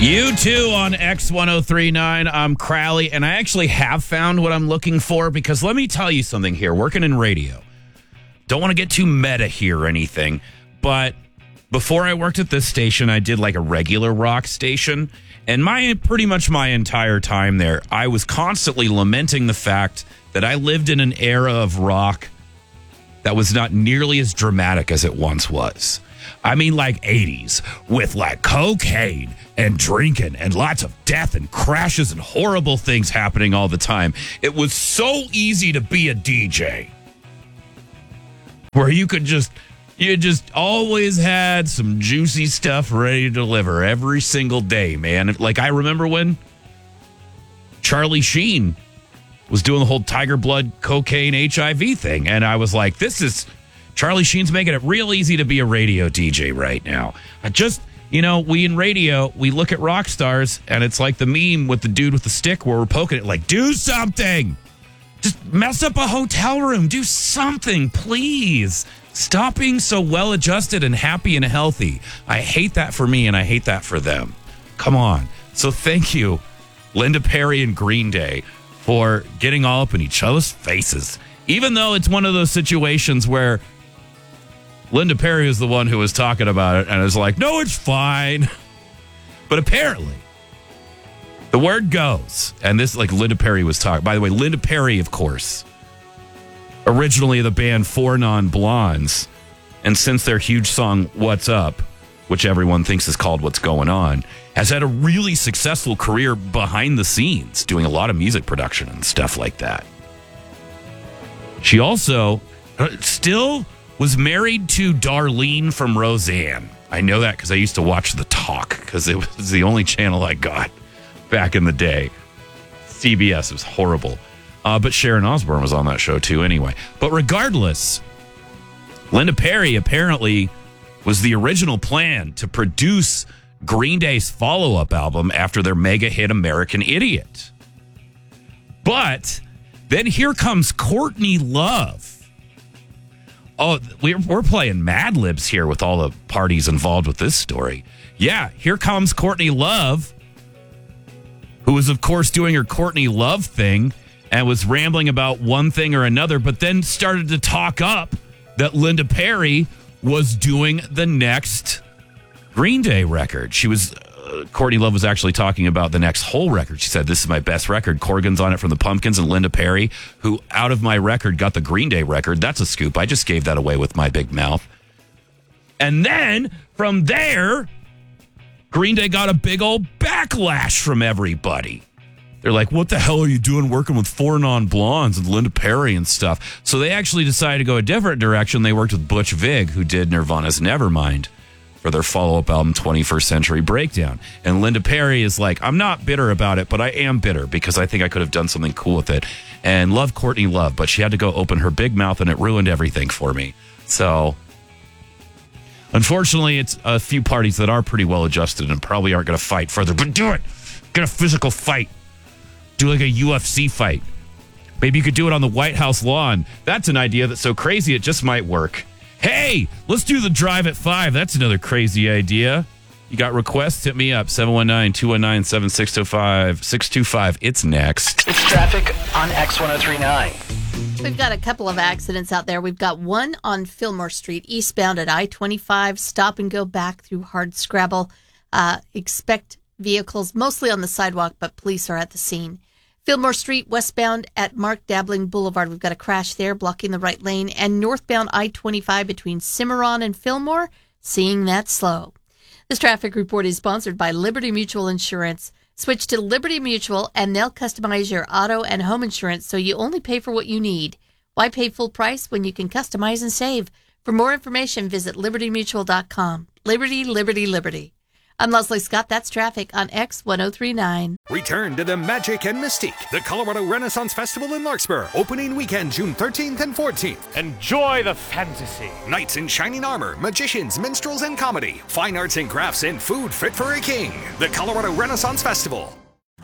You too on X1039. I'm Crowley, and I actually have found what I'm looking for because let me tell you something here. Working in radio, don't want to get too meta here or anything, but before I worked at this station, I did like a regular rock station, and pretty much my entire time there, I was constantly lamenting the fact that I lived in an era of rock that was not nearly as dramatic as it once was. I mean, like 80s with like cocaine and drinking and lots of death and crashes and horrible things happening all the time. It was so easy to be a DJ where you just always had some juicy stuff ready to deliver every single day, man. Like I remember when Charlie Sheen was doing the whole Tiger Blood cocaine HIV thing. And I was like, Charlie Sheen's making it real easy to be a radio DJ right now. We in radio, we look at rock stars and it's like the meme with the dude with the stick where we're poking it like, do something. Just mess up a hotel room. Do something, please. Stop being so well-adjusted and happy and healthy. I hate that for me and I hate that for them. Come on. So thank you, Linda Perry and Green Day, for getting all up in each other's faces. Even though it's one of those situations where Linda Perry was the one who was talking about it and is like, no, it's fine. But apparently, the word goes, and this, like Linda Perry was talking. By the way, Linda Perry, of course, originally the band Four Non Blondes, and since their huge song, What's Up, which everyone thinks is called What's Going On, has had a really successful career behind the scenes, doing a lot of music production and stuff like that. She also still was married to Darlene from Roseanne. I know that because I used to watch The Talk because it was the only channel I got back in the day. CBS was horrible. But Sharon Osbourne was on that show too anyway. But regardless, Linda Perry apparently was the original plan to produce Green Day's follow-up album after their mega hit American Idiot. But then here comes Courtney Love. Oh, we're playing Mad Libs here with all the parties involved with this story. Yeah, here comes Courtney Love, who was, of course, doing her Courtney Love thing and was rambling about one thing or another, but then started to talk up that Linda Perry was doing the next Green Day record. Courtney Love was actually talking about the next whole record. She said, this is my best record. Corgan's on it from the Pumpkins, and Linda Perry, who out of my record got the Green Day record. That's a scoop. I just gave that away with my big mouth. And then from there, Green Day got a big old backlash from everybody. They're like, what the hell are you doing working with Four Non Blondes and Linda Perry and stuff? So they actually decided to go a different direction. They worked with Butch Vig, who did Nirvana's Nevermind, for their follow-up album, 21st Century Breakdown. And Linda Perry is like, I'm not bitter about it, but I am bitter because I think I could have done something cool with it. And love Courtney Love, but she had to go open her big mouth and it ruined everything for me. So, unfortunately, it's a few parties that are pretty well-adjusted and probably aren't going to fight further. But do it! Get a physical fight. Do like a UFC fight. Maybe you could do it on the White House lawn. That's an idea that's so crazy it just might work. Hey, let's do the drive at 5. That's another crazy idea. You got requests? Hit me up. 719-219-7625. It's next. It's traffic on X1039. We've got a couple of accidents out there. We've got one on Fillmore Street, eastbound at I-25. Stop and go back through Hardscrabble. Expect vehicles mostly on the sidewalk, but police are at the scene. Fillmore Street, westbound at Mark Dabbling Boulevard. We've got a crash there, blocking the right lane. And northbound I-25 between Cimarron and Fillmore, seeing that slow. This traffic report is sponsored by Liberty Mutual Insurance. Switch to Liberty Mutual, and they'll customize your auto and home insurance so you only pay for what you need. Why pay full price when you can customize and save? For more information, visit libertymutual.com. Liberty, liberty, liberty. I'm Leslie Scott. That's traffic on X1039. Return to the magic and mystique. The Colorado Renaissance Festival in Larkspur. Opening weekend, June 13th and 14th. Enjoy the fantasy. Knights in shining armor, magicians, minstrels, and comedy. Fine arts and crafts and food fit for a king. The Colorado Renaissance Festival.